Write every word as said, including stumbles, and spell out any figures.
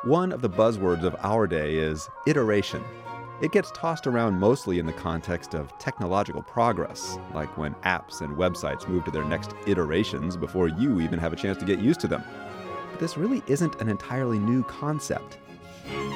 One of the buzzwords of our day is iteration. It gets tossed around mostly in the context of technological progress, like when apps and websites move to their next iterations before you even have a chance to get used to them. But this really isn't an entirely new concept.